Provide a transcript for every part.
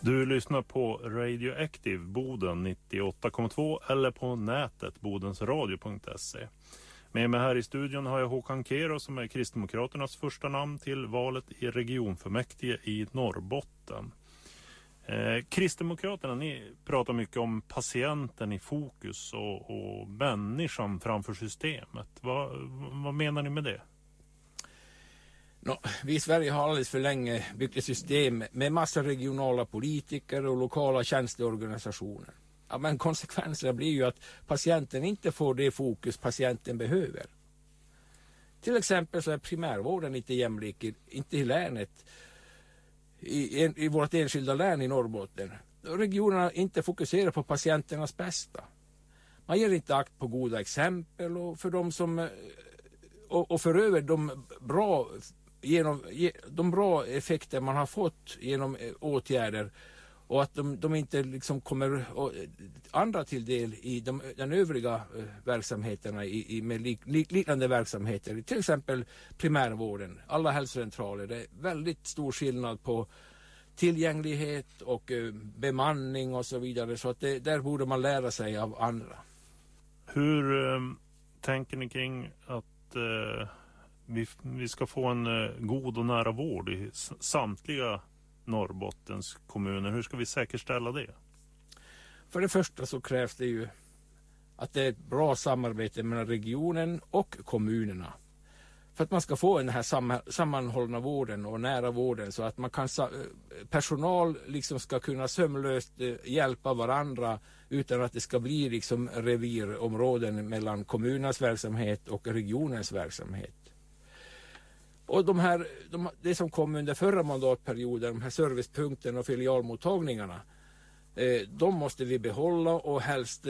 Du lyssnar på Radioactive Boden 98,2 eller på nätet bodensradio.se. Med mig här i studion har jag Håkan Kero som är Kristdemokraternas första namn till valet i regionfullmäktige i Norrbotten. Kristdemokraterna, ni pratar mycket om patienten i fokus och människan framför systemet. Vad menar ni med det? Vi i Sverige har alldeles för länge byggt ett system med massa regionala politiker och lokala tjänsteorganisationer. Ja, men konsekvenserna blir ju att patienten inte får det fokus patienten behöver. Till exempel så är primärvården inte jämlik, inte i länet, i vårt enskilda län i Norrbotten. Regionerna inte fokuserar på patienternas bästa. Man ger inte akt på goda exempel och för dem som och för över de bra effekter man har fått genom åtgärder, och att de inte liksom kommer andra till del i den övriga verksamheterna med liknande verksamheter. Till exempel primärvården, alla hälsocentraler. Det är väldigt stor skillnad på tillgänglighet och bemanning och så vidare. Så att där borde man lära sig av andra. Hur tänker ni kring att vi ska få en god och nära vård i samtliga Norrbottens kommuner? Hur ska vi säkerställa det? För det första så krävs det ju att det är ett bra samarbete mellan regionen och kommunerna. För att man ska få den här sammanhållna vården och nära vården, så att man kan personal liksom ska kunna sömlöst hjälpa varandra utan att det ska bli liksom revirområden mellan kommunernas verksamhet och regionens verksamhet. Och det som kom under förra mandatperioden, de här servicepunkterna och filialmottagningarna, de måste vi behålla och helst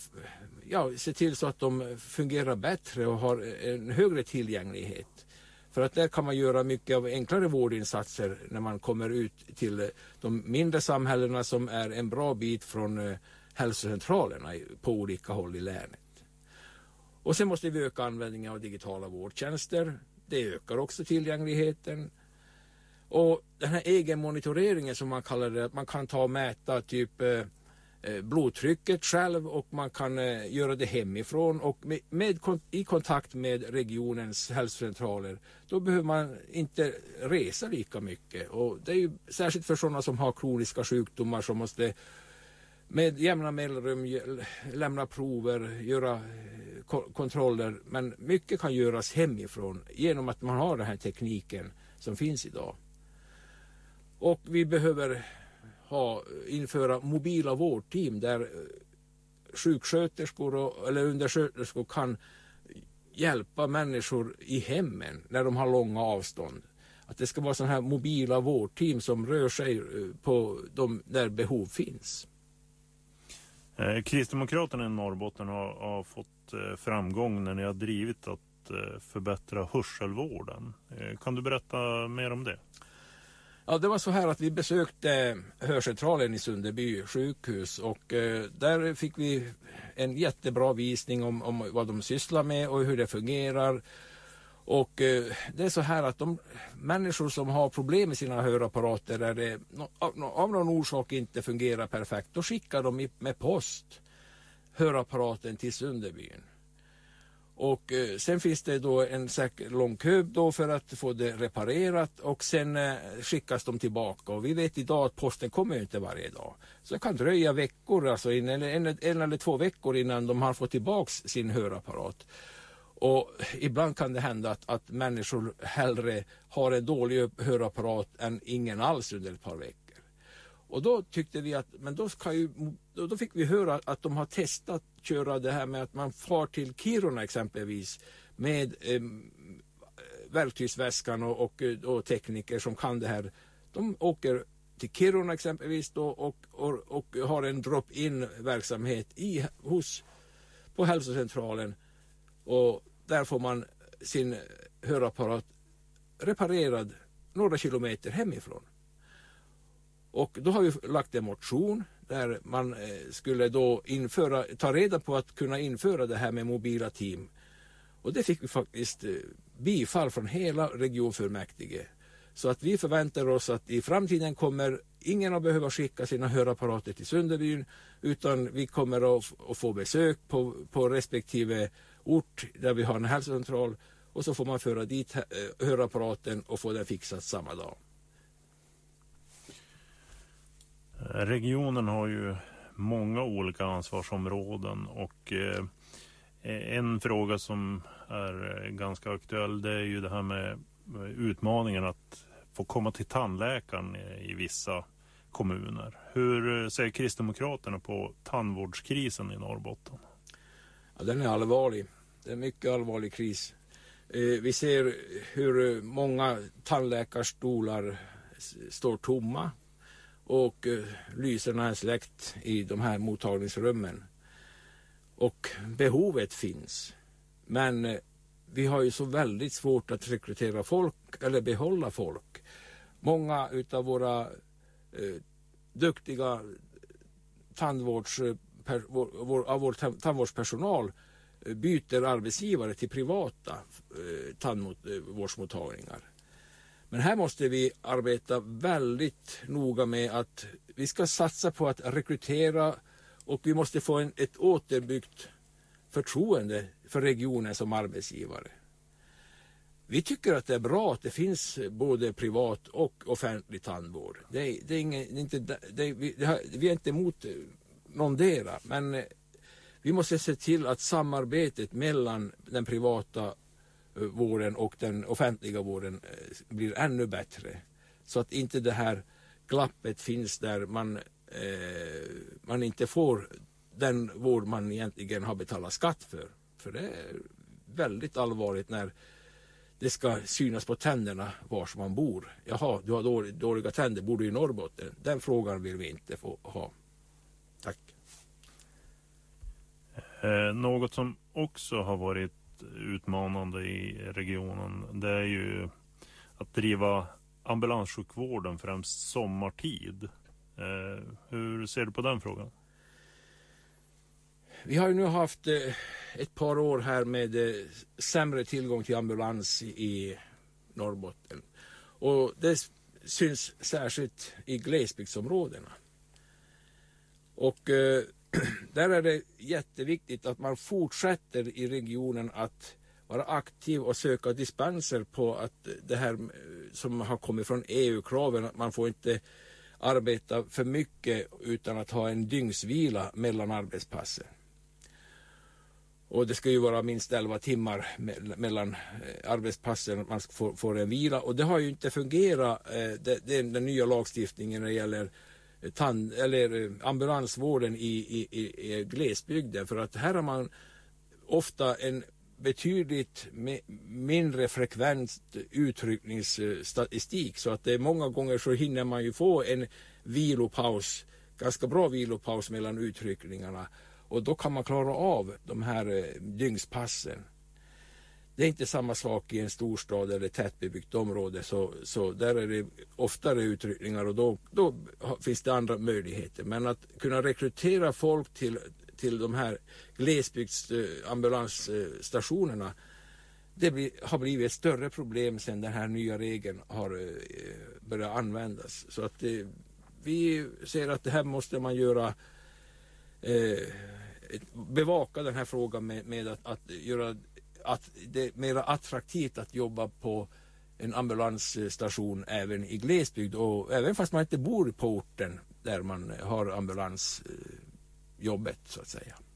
se till så att de fungerar bättre och har en högre tillgänglighet. För att där kan man göra mycket av enklare vårdinsatser när man kommer ut till de mindre samhällena som är en bra bit från hälsocentralerna på olika håll i länet. Och sen måste vi öka användningen av digitala vårdtjänster. Det ökar också tillgängligheten. Och den här egenmonitoreringen som man kallar det, att man kan ta och mäta typ blodtrycket själv, och man kan göra det hemifrån och i kontakt med regionens hälsocentraler. Då behöver man inte resa lika mycket, och det är ju särskilt för sådana som har kroniska sjukdomar som måste med jämna mellanrum lämna prover, göra kontroller, men mycket kan göras hemifrån genom att man har den här tekniken som finns idag. Och vi behöver införa mobila vårdteam där sjuksköterskor eller undersköterskor kan hjälpa människor i hemmen när de har långa avstånd. Att det ska vara sådana här mobila vårdteam som rör sig på där behov finns. Kristdemokraterna i Norrbotten har fått framgång när ni har drivit att förbättra hörselvården. Kan du berätta mer om det? Ja, det var så här att vi besökte hörcentralen i Sunderby sjukhus, och där fick vi en jättebra visning om vad de sysslar med och hur det fungerar. Och det är så här att de människor som har problem med sina hörapparater där det av någon orsak inte fungerar perfekt, då skickar de med post hörapparaten till Sunderbyn. Och sen finns det då en lång kö då för att få det reparerat, och sen skickas de tillbaka. Och vi vet idag att posten kommer inte varje dag. Så det kan dröja veckor, alltså en eller 2 veckor innan de har fått tillbaks sin hörapparat. Och ibland kan det hända att människor hellre har en dålig hörapparat än ingen alls under ett par veckor. Och då tyckte vi att, men då fick vi höra att de har testat köra det här med att man far till Kiruna exempelvis med verktygsväskan och tekniker som kan det här. De åker till Kiruna exempelvis då och har en drop-in verksamhet på hälsocentralen, och där får man sin hörapparat reparerad några kilometer hemifrån. Och då har vi lagt en motion där man skulle då ta reda på att kunna införa det här med mobila team. Och det fick vi faktiskt bifall från hela regionfullmäktige. Så att vi förväntar oss att i framtiden kommer ingen att behöva skicka sina hörapparater till Sunderbyn, utan vi kommer att få besök på respektive ort där vi har en hälsocentral, och så får man föra dit hörapparaten och få den fixat samma dag. Regionen har ju många olika ansvarsområden, och en fråga som är ganska aktuell, det är ju det här med utmaningen att få komma till tandläkaren i vissa kommuner. Hur ser Kristdemokraterna på tandvårdskrisen i Norrbotten? Ja, den är allvarlig. Det är en mycket allvarlig kris. Vi ser hur många tandläkarstolar står tomma och lyserna är släckt i de här mottagningsrummen. Och behovet finns. Men vi har ju så väldigt svårt att rekrytera folk eller behålla folk. Många utav våra duktiga tandvårdspersonal byter arbetsgivare till privata tandvårdsmottagningar. Men här måste vi arbeta väldigt noga med att vi ska satsa på att rekrytera, och vi måste få ett återbyggt förtroende för regionen som arbetsgivare. Vi tycker att det är bra att det finns både privat och offentlig tandvård. Vi är inte emot någondera, men vi måste se till att samarbetet mellan den privata vården och den offentliga vården blir ännu bättre. Så att inte det här glappet finns där man inte får den vård man egentligen har betalat skatt för. För det är väldigt allvarligt när det ska synas på tänderna var man bor. Jaha, du har dåliga tänder, bor du i Norrbotten? Den frågan vill vi inte få ha. Tack. Något som också har varit utmanande i regionen, det är ju att driva ambulanssjukvården främst sommartid. Hur ser du på den frågan? Vi har ju nu haft ett par år här med sämre tillgång till ambulans i Norrbotten. Och det syns särskilt i glesbygdsområdena. Och där är det jätteviktigt att man fortsätter i regionen att vara aktiv och söka dispenser på att det här som har kommit från EU-kraven, att man får inte arbeta för mycket utan att ha en dygnsvila mellan arbetspassen. Och det ska ju vara minst 11 timmar mellan arbetspassen att man får en vila. Och det har ju inte fungerat, den nya lagstiftningen när det gäller ambulansvården i glesbygden. För att här har man ofta en betydligt mindre frekvent utryckningsstatistik. Så att det är många gånger så hinner man ju få en vilopaus, ganska bra vilopaus mellan utryckningarna. Och då kan man klara av de här dygnspassen. Det är inte samma sak i en storstad eller tättbebyggt område. Så där är det oftare utryckningar och då finns det andra möjligheter. Men att kunna rekrytera folk till de här glesbygdsambulansstationerna, har blivit ett större problem sedan den här nya regeln har börjat användas. Så att vi ser att det här måste man göra, bevaka den här frågan med att göra att det är mer attraktivt att jobba på en ambulansstation även i glesbygd, och även fast man inte bor på orten där man har ambulansjobbet så att säga.